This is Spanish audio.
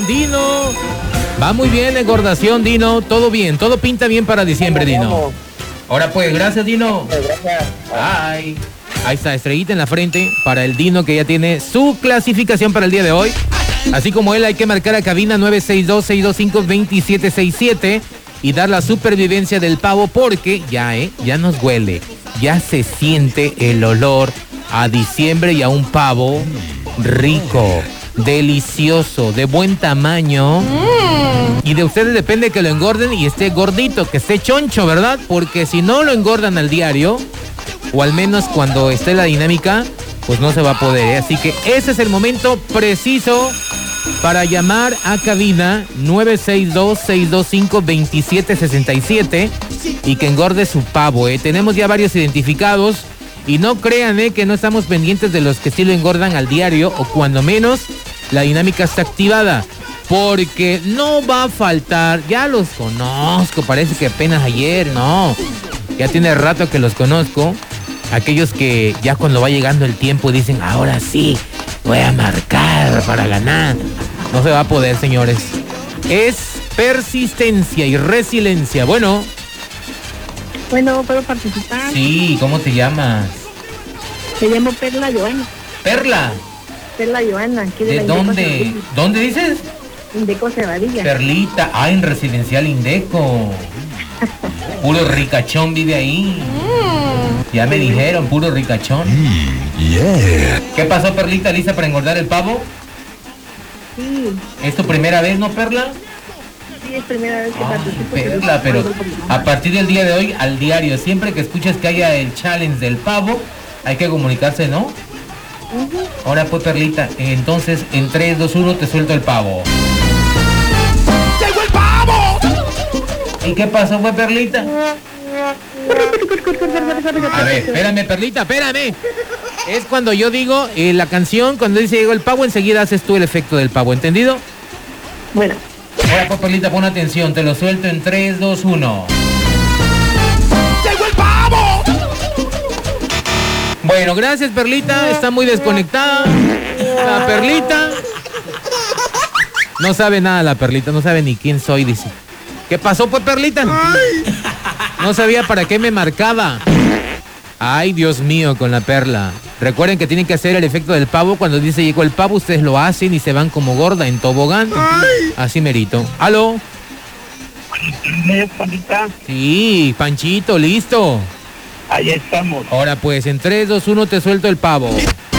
engordación, Dino. Va muy bien la engordación, Dino. Todo bien, todo pinta bien para diciembre, Dino. Ahora pues, gracias, Dino. Gracias. Ay. Ahí está, estrellita en la frente para el Dino, que ya tiene su clasificación para el día de hoy. Así como él, hay que marcar a cabina 962-625-2767 y dar la supervivencia del pavo, porque ya nos huele. Ya se siente el olor a diciembre y a un pavo rico, delicioso, de buen tamaño. Y de ustedes depende que lo engorden y esté gordito, que esté choncho, ¿verdad? Porque si no lo engordan al diario, o al menos cuando esté la dinámica, pues no se va a poder, ¿eh? Así que ese es el momento preciso para llamar a cabina 962-625-2767 y que engorde su pavo, ¿eh? Tenemos ya varios identificados y no crean, que no estamos pendientes de los que sí lo engordan al diario, o cuando menos la dinámica está activada, porque no va a faltar. Ya los conozco, parece que apenas ayer, no, ya tiene rato que los conozco. Aquellos que ya cuando va llegando el tiempo dicen, ahora sí, voy a marcar para ganar. No se va a poder, señores. Es persistencia y resiliencia. Bueno, ¿puedo participar? sí, ¿cómo te llamas? Me llamo Perla Joana. ¿Perla? Perla Joana, aquí ¿De la dónde? ¿Dónde dices? Indeco Cebadilla. Perlita, en Residencial Indeco. Puro ricachón vive ahí. Ya me dijeron, puro ricachón. Yeah. ¿Qué pasó, Perlita? ¿Lista para engordar el pavo? Sí, ¿Es tu primera vez, no, Perla? sí, es primera vez que participo. Perla, pero a partir del día de hoy, al diario, siempre que escuches que haya el challenge del pavo, hay que comunicarse, ¿no? Ahora pues, Perlita, entonces en 3, 2, 1 te suelto el pavo. ¡Llegó el pavo! ¿Y qué pasó, fue, Perlita? A ver, espérame, Perlita, espérame. Es cuando yo digo la canción, cuando dice llegó el pavo, enseguida haces tú el efecto del pavo, ¿entendido? Bueno. Ahora pues, Perlita, pon atención, te lo suelto en 3, 2, 1. ¡Llegó el pavo! Bueno, gracias, Perlita, está muy desconectada. La Perlita no sabe nada, la Perlita, no sabe ni quién soy, dice. ¿Qué pasó, pues, Perlita? No sabía para qué me marcaba. Ay, Dios mío, con la Perla. Recuerden que tienen que hacer el efecto del pavo. Cuando dice llegó el pavo, ustedes lo hacen y se van como gorda en tobogán. Así merito. ¿Aló? Panita, Sí, Panchito, listo. ahí estamos. Ahora pues, en 3, 2, 1 te suelto el pavo.